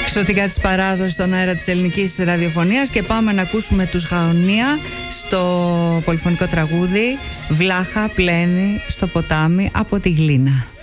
Εξωτικά της παράδοσης στον αέρα της ελληνικής ραδιοφωνίας και πάμε να ακούσουμε τους Γαονία στο πολυφωνικό τραγούδι «Βλάχα πλένει στο ποτάμι από τη Γλίνα».